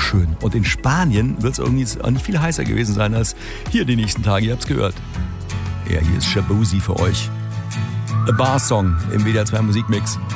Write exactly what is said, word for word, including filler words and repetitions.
schön. Und in Spanien wird es irgendwie auch nicht viel heißer gewesen sein als hier die nächsten Tage. Ihr habt's gehört. Ja, hier ist Shabozy für euch. A Bar Song im W D R zwei Musikmix.